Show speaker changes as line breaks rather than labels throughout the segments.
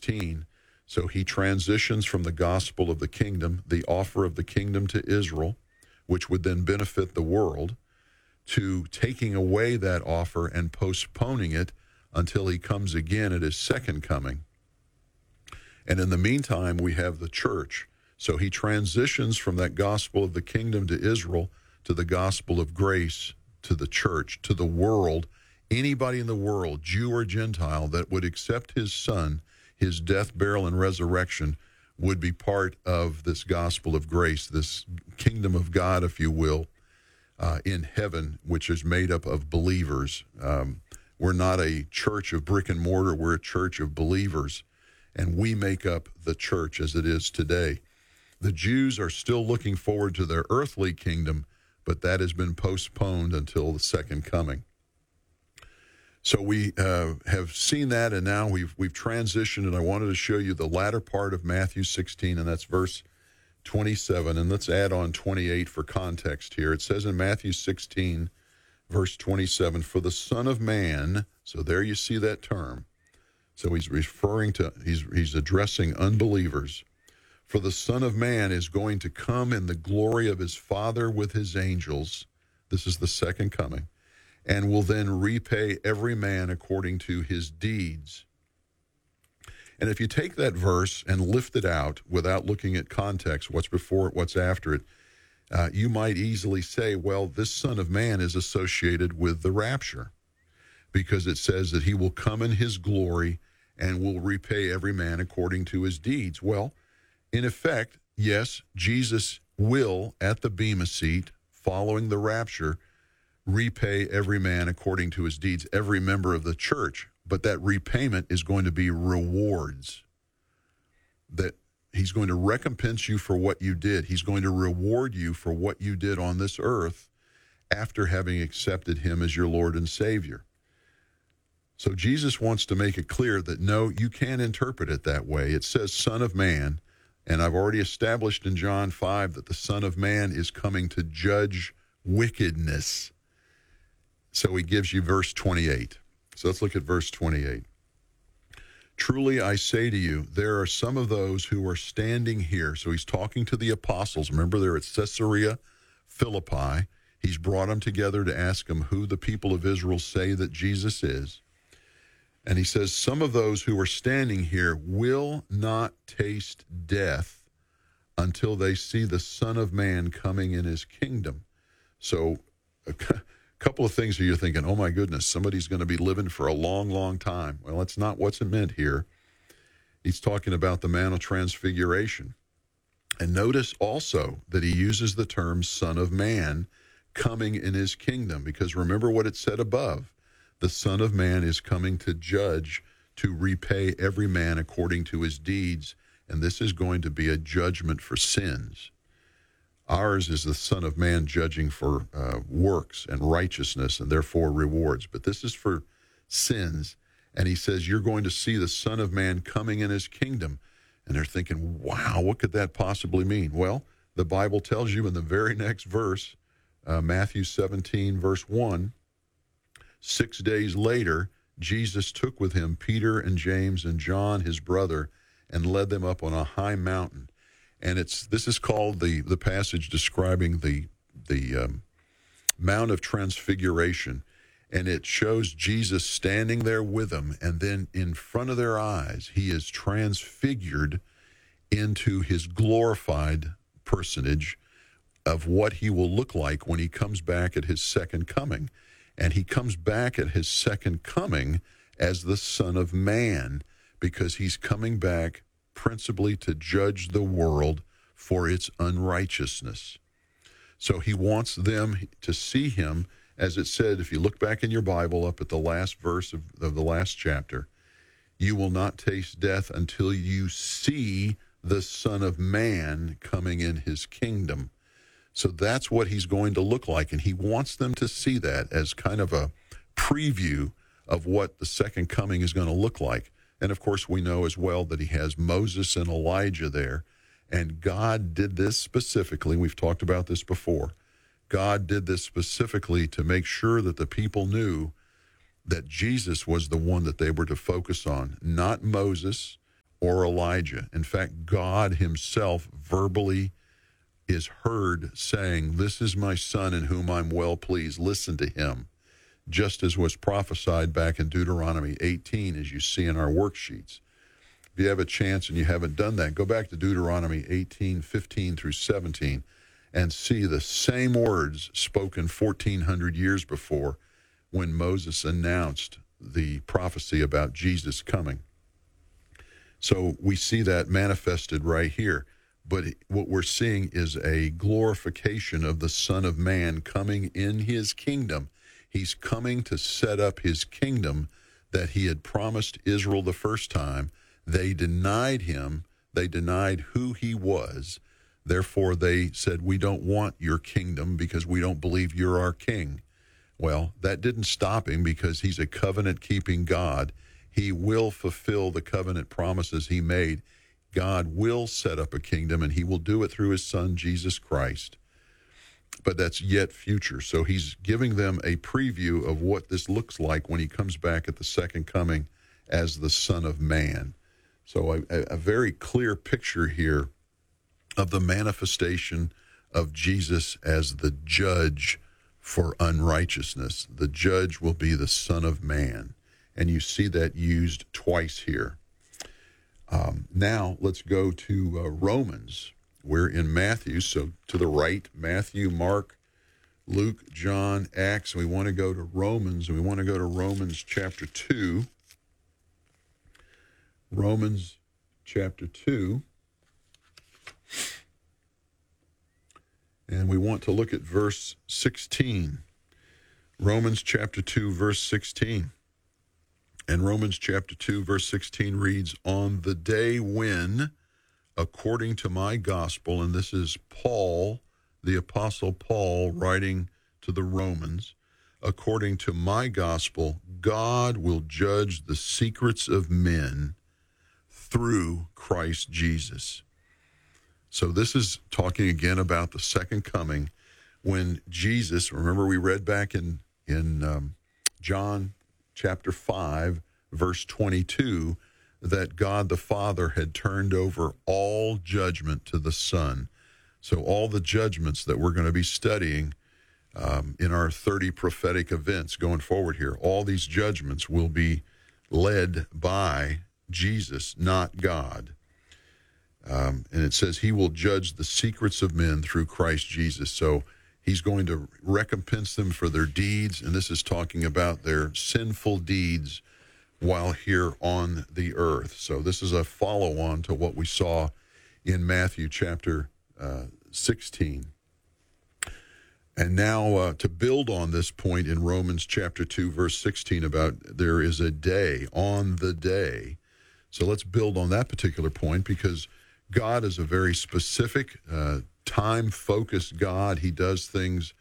16. So he transitions from the gospel of the kingdom, the offer of the kingdom to Israel, which would then benefit the world, to taking away that offer and postponing it until he comes again at his second coming. And in the meantime, we have the church. So he transitions from that gospel of the kingdom to Israel to the gospel of grace to the church, to the world. Anybody in the world, Jew or Gentile, that would accept his son, his death, burial, and resurrection, would be part of this gospel of grace, this kingdom of God, if you will, in heaven, which is made up of believers. We're not a church of brick and mortar. We're a church of believers, and we make up the church as it is today. The Jews are still looking forward to their earthly kingdom, but that has been postponed until the second coming. So we have seen that, and now we've transitioned, and I wanted to show you the latter part of Matthew 16, and that's verse 27, and let's add on 28 for context here. It says in Matthew 16, verse 27, for the Son of Man, so there you see that term. So he's referring to, he's addressing unbelievers. For the Son of Man is going to come in the glory of his Father with his angels. This is the second coming. And will then repay every man according to his deeds. And if you take that verse and lift it out without looking at context, what's before it, what's after it, you might easily say, well, this Son of Man is associated with the rapture, because it says that he will come in his glory and will repay every man according to his deeds. Well, in effect, yes, Jesus will, at the Bema seat, following the rapture, repay every man according to his deeds, every member of the church. But that repayment is going to be rewards. That he's going to recompense you for what you did. He's going to reward you for what you did on this earth after having accepted him as your Lord and Savior. So Jesus wants to make it clear that, no, you can't interpret it that way. It says Son of Man, and I've already established in John 5 that the Son of Man is coming to judge wickedness. So he gives you verse 28. So let's look at verse 28. Truly I say to you, there are some of those who are standing here. So he's talking to the apostles. Remember, they're at Caesarea Philippi. He's brought them together to ask them who the people of Israel say that Jesus is. And he says, some of those who are standing here will not taste death until they see the Son of Man coming in his kingdom. So a couple of things that you're thinking, oh my goodness, somebody's going to be living for a long, long time. Well, that's not what's meant here. He's talking about the Mount of Transfiguration. And notice also that he uses the term Son of Man coming in his kingdom, because remember what it said above. The Son of Man is coming to judge, to repay every man according to his deeds, and this is going to be a judgment for sins. Ours is the Son of Man judging for works and righteousness and therefore rewards, but this is for sins. And he says, you're going to see the Son of Man coming in his kingdom. And they're thinking, wow, what could that possibly mean? Well, the Bible tells you in the very next verse, Matthew 17, verse 1, 6 days later, Jesus took with him Peter and James and John, his brother, and led them up on a high mountain. And this is called the passage describing the Mount of Transfiguration. And it shows Jesus standing there with them, and then in front of their eyes, he is transfigured into his glorified personage of what he will look like when he comes back at his second coming. And he comes back at his second coming as the Son of Man, because he's coming back principally to judge the world for its unrighteousness. So he wants them to see him, as it said, if you look back in your Bible up at the last verse of the last chapter, you will not taste death until you see the Son of Man coming in his kingdom. So that's what he's going to look like, and he wants them to see that as kind of a preview of what the second coming is going to look like. And, of course, we know as well that he has Moses and Elijah there, and God did this specifically. We've talked about this before. God did this specifically to make sure that the people knew that Jesus was the one that they were to focus on, not Moses or Elijah. In fact, God himself verbally is heard saying, "This is my son in whom I'm well pleased. Listen to him," just as was prophesied back in Deuteronomy 18, as you see in our worksheets. If you have a chance and you haven't done that, go back to Deuteronomy 18:15 through 17, and see the same words spoken 1,400 years before when Moses announced the prophecy about Jesus coming. So we see that manifested right here. But what we're seeing is a glorification of the Son of Man coming in his kingdom. He's coming to set up his kingdom that he had promised Israel the first time. They denied him. They denied who he was. Therefore, they said, "We don't want your kingdom because we don't believe you're our king." Well, that didn't stop him because he's a covenant-keeping God. He will fulfill the covenant promises he made. God will set up a kingdom, and he will do it through his son, Jesus Christ. But that's yet future. So he's giving them a preview of what this looks like when he comes back at the second coming as the Son of Man. So a very clear picture here of the manifestation of Jesus as the judge for unrighteousness. The judge will be the Son of Man. And you see that used twice here. Now let's go to Romans. We're in Matthew, so to the right, Matthew, Mark, Luke, John, Acts. We want to go to Romans, and we want to go to Romans chapter 2. Romans chapter 2. And we want to look at verse 16. Romans chapter 2, verse 16. And Romans chapter 2, verse 16 reads, "On the day when, according to my gospel," and this is Paul, the Apostle Paul, writing to the Romans, "according to my gospel, God will judge the secrets of men through Christ Jesus." So this is talking again about the second coming when Jesus, remember we read back in John chapter 5, verse 22, that God the Father had turned over all judgment to the Son. So all the judgments that we're going to be studying in our 30 prophetic events going forward here, all these judgments will be led by Jesus, not God. And it says he will judge the secrets of men through Christ Jesus. So he's going to recompense them for their deeds, and this is talking about their sinful deeds while here on the earth. So this is a follow-on to what we saw in Matthew chapter 16. And now to build on this point in Romans chapter 2, verse 16 about there is a day, on the day. So let's build on that particular point because God is a very specific, time-focused God. He does things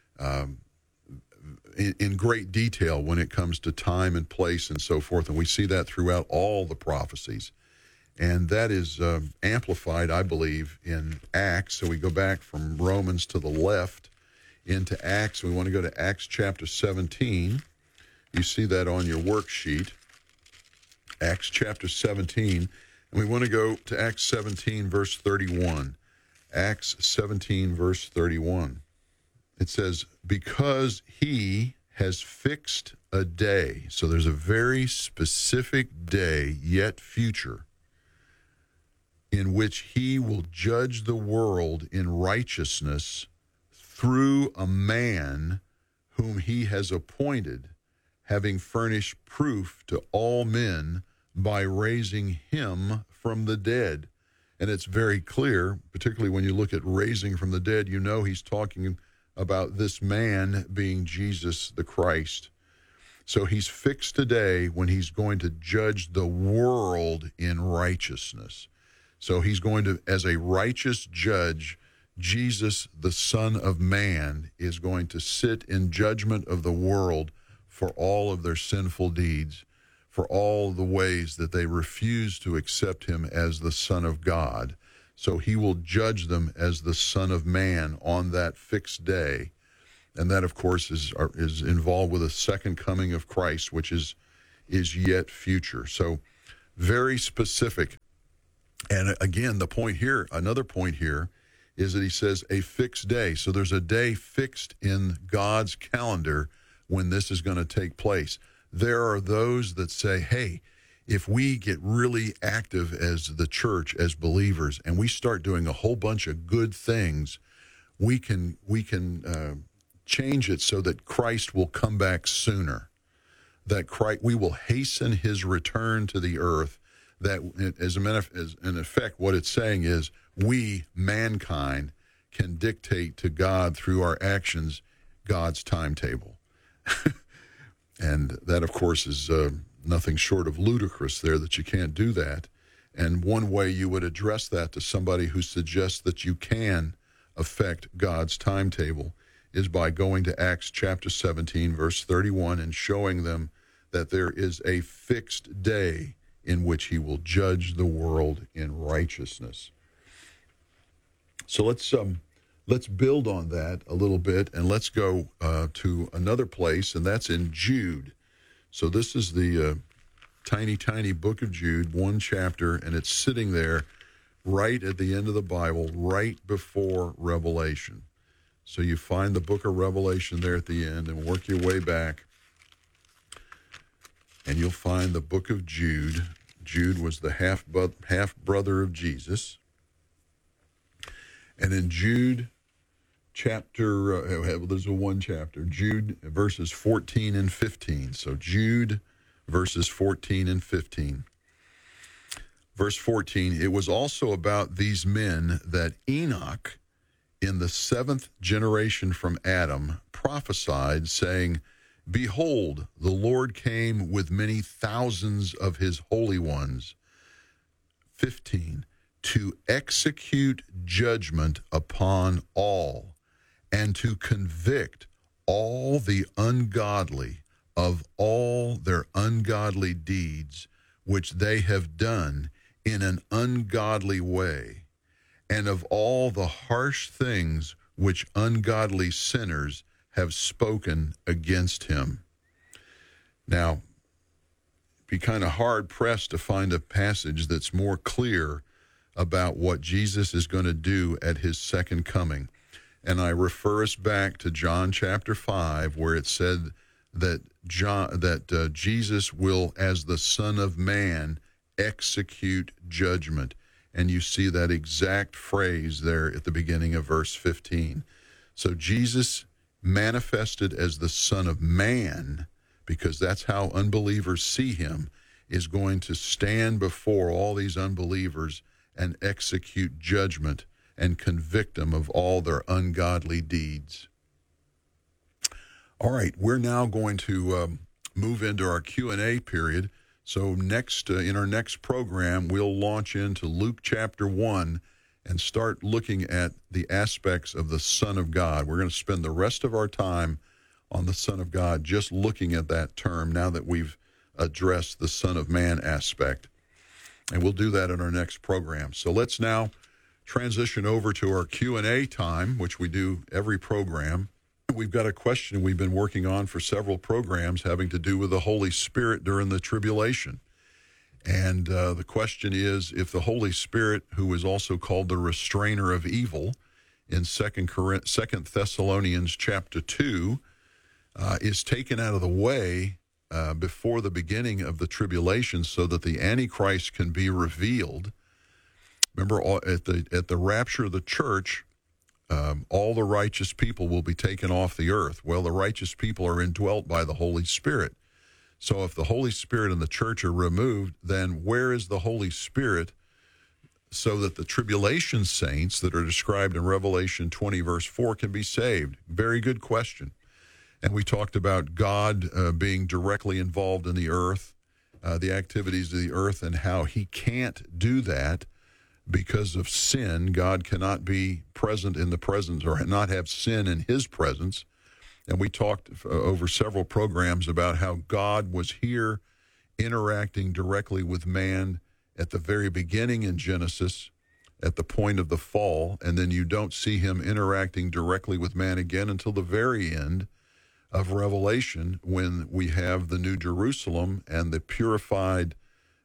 in great detail when it comes to time and place and so forth. And we see that throughout all the prophecies. And that is amplified, I believe, in Acts. So we go back from Romans to the left into Acts. We want to go to Acts chapter 17. You see that on your worksheet. Acts chapter 17. And we want to go to Acts 17, verse 31. Acts 17, verse 31. It says, "Because he has fixed a day." So there's a very specific day, yet future, "in which he will judge the world in righteousness through a man whom he has appointed, having furnished proof to all men by raising him from the dead." And it's very clear, particularly when you look at raising from the dead, you know he's talking about this man being Jesus the Christ. So he's fixed a day when he's going to judge the world in righteousness. So he's going to, as a righteous judge, Jesus, the Son of Man, is going to sit in judgment of the world for all of their sinful deeds, for all the ways that they refuse to accept him as the Son of God. So he will judge them as the Son of Man on that fixed day. And that, of course, is involved with a second coming of Christ, which is yet future. So very specific And again, another point here, is that he says a fixed day. So there's a day fixed in God's calendar when this is going to take place. There are those that say, hey, if we get really active as the church, as believers, and we start doing a whole bunch of good things, we can change it so that Christ will come back sooner, that we will hasten his return to the earth. That as in effect, what it's saying is we, mankind, can dictate to God through our actions God's timetable. And that, of course, is nothing short of ludicrous there, that you can't do that. And one way you would address that to somebody who suggests that you can affect God's timetable is by going to Acts chapter 17, verse 31, and showing them that there is a fixed day in which he will judge the world in righteousness. So let's build on that a little bit, and let's go to another place, and that's in Jude. So this is the tiny book of Jude, one chapter, and it's sitting there right at the end of the Bible, right before Revelation. So you find the book of Revelation there at the end and work your way back, and you'll find the book of Jude. Jude was the half brother of Jesus. And in Jude chapter, there's one chapter, Jude verses 14 and 15. So Jude verses 14 and 15. Verse 14, it was also about these men that Enoch, in the seventh generation from Adam, prophesied, saying, behold, the Lord came with many thousands of his holy ones. 15, to execute judgment upon all, and to convict all the ungodly of all their ungodly deeds, which they have done in an ungodly way, and of all the harsh things which ungodly sinners have spoken against him. Now, be kind of hard-pressed to find a passage that's more clear about what Jesus is going to do at his second coming. And I refer us back to John chapter 5, where it said that Jesus will, as the Son of Man, execute judgment. And you see that exact phrase there at the beginning of verse 15. So Jesus manifested as the Son of Man, because that's how unbelievers see him, is going to stand before all these unbelievers and execute judgment and convict them of all their ungodly deeds. All right, we're now going to move into our Q&A period. So next, in our next program, we'll launch into Luke chapter 1 and start looking at the aspects of the Son of God. We're going to spend the rest of our time on the Son of God, just looking at that term now that we've addressed the Son of Man aspect. And we'll do that in our next program. So let's now transition over to our Q&A time, which we do every program. We've got a question we've been working on for several programs having to do with the Holy Spirit during the tribulation. And the question is, if the Holy Spirit, who is also called the restrainer of evil in 2 Thessalonians chapter 2, is taken out of the way before the beginning of the tribulation so that the Antichrist can be revealed. Remember, at the rapture of the church, all the righteous people will be taken off the earth. Well, the righteous people are indwelt by the Holy Spirit. So if the Holy Spirit and the church are removed, then where is the Holy Spirit so that the tribulation saints that are described in Revelation 20, verse 4, can be saved? Very good question. And we talked about God being directly involved in the earth, the activities of the earth, and how he can't do that because of sin. God cannot be present in the presence or not have sin in his presence. And we talked over several programs about how God was here interacting directly with man at the very beginning in Genesis, at the point of the fall, and then you don't see him interacting directly with man again until the very end of Revelation, when we have the New Jerusalem and the purified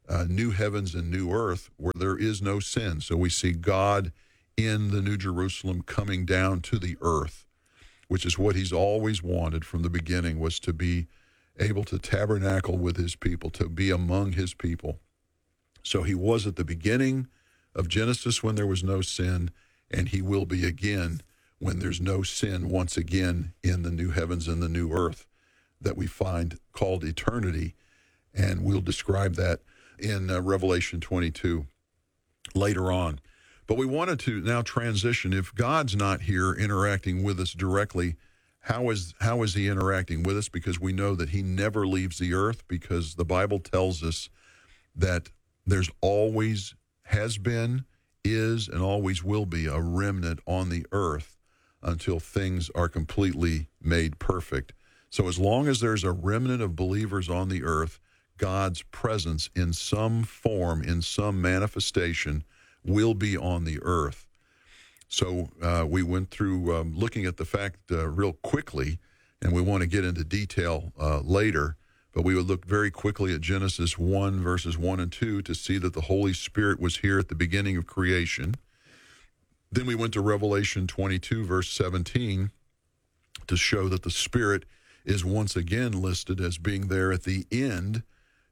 new heavens and new earth where there is no sin. So we see God in the New Jerusalem coming down to the earth, which is what he's always wanted from the beginning, was to be able to tabernacle with his people, to be among his people. So he was at the beginning of Genesis when there was no sin, and he will be again when there's no sin once again in the new heavens and the new earth that we find called eternity. And we'll describe that in Revelation 22 later on. But we wanted to now transition. If God's not here interacting with us directly, how is he interacting with us? Because we know that he never leaves the earth, because the Bible tells us that there's always has been, is, and always will be a remnant on the earth until things are completely made perfect. So as long as there's a remnant of believers on the earth, God's presence in some form, in some manifestation, will be on the earth. So we went through looking at the fact real quickly, and we want to get into detail later, but we would look very quickly at Genesis 1, verses 1 and 2 to see that the Holy Spirit was here at the beginning of creation. Then we went to Revelation 22, verse 17, to show that the Spirit is once again listed as being there at the end,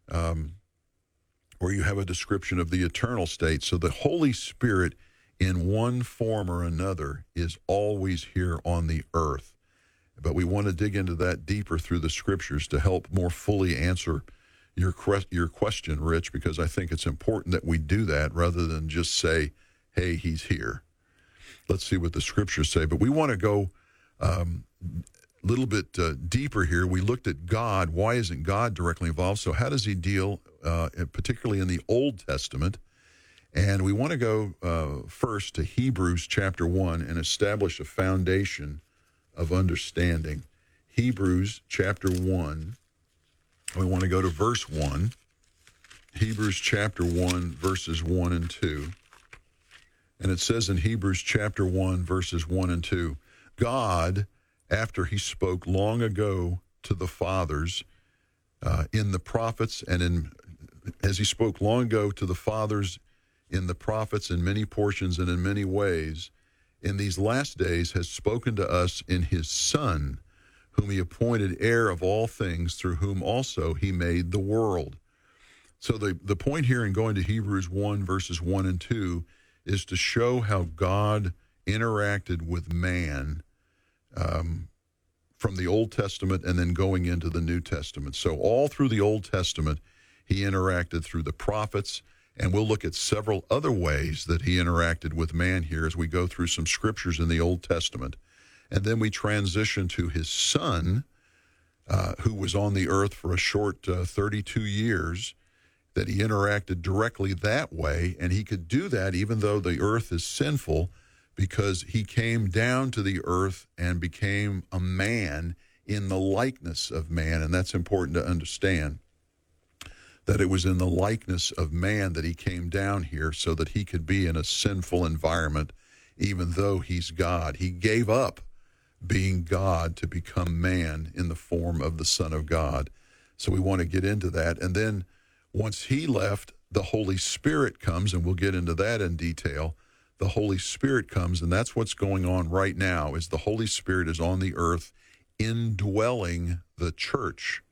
where you have a description of the eternal state. So the Holy Spirit, in one form or another, is always here on the earth. But we want to dig into that deeper through the Scriptures to help more fully answer your question, Rich, because I think it's important that we do that rather than just say, hey, he's here. Let's see what the Scriptures say. But we want to go a little bit deeper here. We looked at God. Why isn't God directly involved? So how does he deal, particularly in the Old Testament? And we want to go first to Hebrews chapter 1 and establish a foundation of understanding. Hebrews chapter 1. We want to go to verse 1. Hebrews chapter 1, verses 1 and 2. And it says in Hebrews chapter 1, verses 1 and 2, God, after he spoke long ago to the fathers in the prophets, and as he spoke long ago to the fathers in the prophets in many portions and in many ways, in these last days has spoken to us in his Son, whom he appointed heir of all things, through whom also he made the world. So the point here in going to Hebrews 1, verses 1 and 2, is to show how God interacted with man from the Old Testament and then going into the New Testament. So all through the Old Testament, he interacted through the prophets, and we'll look at several other ways that he interacted with man here as we go through some scriptures in the Old Testament. And then we transition to his Son, who was on the earth for a short 32 years, that he interacted directly that way. And he could do that even though the earth is sinful, because he came down to the earth and became a man in the likeness of man. And that's important to understand, that it was in the likeness of man that he came down here so that he could be in a sinful environment, even though he's God. He gave up being God to become man in the form of the Son of God. So we want to get into that. And then once he left, the Holy Spirit comes, and we'll get into that in detail. The Holy Spirit comes, and that's what's going on right now, is the Holy Spirit is on the earth indwelling the church.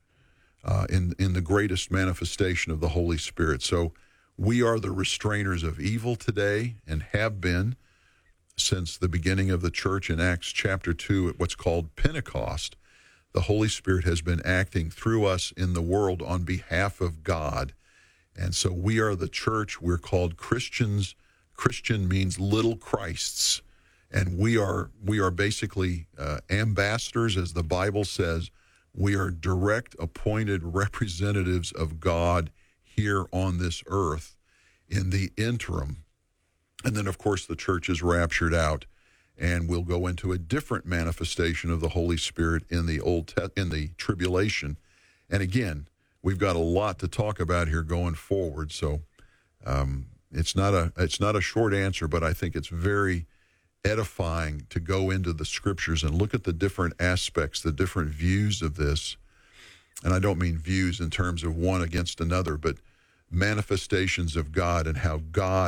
In the greatest manifestation of the Holy Spirit. So we are the restrainers of evil today, and have been since the beginning of the church in Acts chapter 2 at what's called Pentecost. The Holy Spirit has been acting through us in the world on behalf of God. And so we are the church. We're called Christians. Christian means little Christs. And we are basically ambassadors, as the Bible says. We are direct appointed representatives of God here on this earth in the interim. And then, of course, the church is raptured out, and we'll go into a different manifestation of the Holy Spirit in the tribulation. And again, we've got a lot to talk about here going forward. So it's not a short answer, but I think it's very edifying to go into the scriptures and look at the different aspects, the different views of this. And I don't mean views in terms of one against another, but manifestations of God and how God